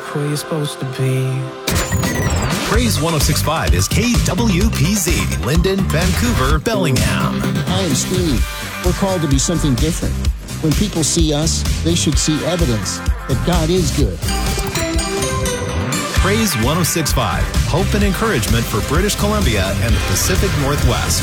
where you're supposed to be. Praise 106.5 is KWPZ, Linden, Vancouver, Bellingham. Hi, I'm Steve. We're called to be something different. When people see us, they should see evidence that God is good. Praise 106.5, hope and encouragement for British Columbia and the Pacific Northwest.